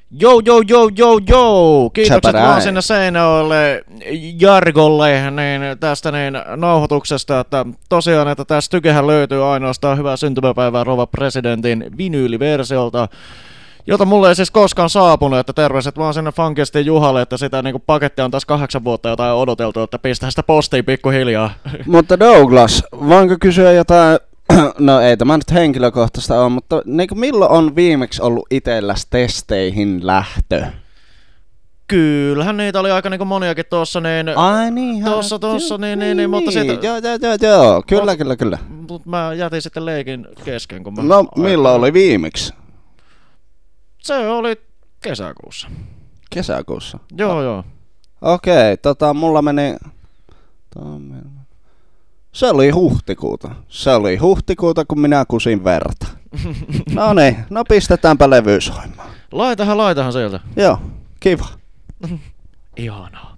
Joo. Kiitokset vaan sinne Seinäjoelle Jargolle niin tästä nauhoituksesta, että tosiaan, että tästä tykehän löytyy ainoastaan hyvää syntymäpäivää Rova Presidentin vinyyliversiolta, jota mulle ei siis koskaan saapunut, että terveiset vaan sinne Funkistin Juhalle, että sitä niinku pakettia on taas 8 vuotta jotain odoteltu, että pistää sitä postiin pikkuhiljaa. Mutta Douglas, voinko kysyä jotain, no ei tämä nyt henkilökohtaista ole, mutta niinku milloin on viimeksi ollut itselläs testeihin lähtö? Kyllähän niitä oli aika niinku moniakin tuossa Ai niin. Tuossa niin, mutta siitä... Joo, kyllä. Mutta mä jätin sitten leikin kesken, kun mä... No, milloin oli viimeksi? Se oli kesäkuussa. Kesäkuussa? Joo. Okei, mulla meni... Se oli huhtikuuta, kun minä kusin verta. No niin, no pistetäänpä levy soimaan. Laitahan sieltä. Joo, kiva. Ihanaa.